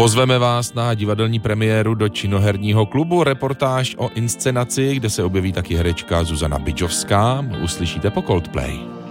Pozveme vás na divadelní premiéru do Činoherního klubu, reportáž o inscenaci, kde se objeví taky herečka Zuzana Bidžovská. Uslyšíte po Coldplay.